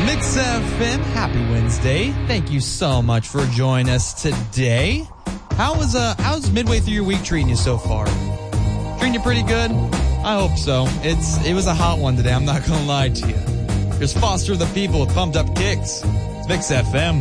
Mix FM, happy Wednesday. Thank you so much for joining us today. How's midway through your week treating you so far? Treating you pretty good? I hope so. It was a hot one today, I'm not gonna lie to you. Here's Foster the People with Pumped Up Kicks. It's Mix FM.